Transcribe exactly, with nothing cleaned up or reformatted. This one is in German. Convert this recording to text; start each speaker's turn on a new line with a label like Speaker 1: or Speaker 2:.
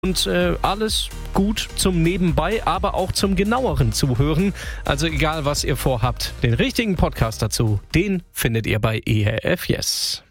Speaker 1: Und äh, alles gut zum Nebenbei, aber auch zum genaueren Zuhören. Also egal, was ihr vorhabt, den richtigen Podcast dazu, den findet ihr bei E R F Yes.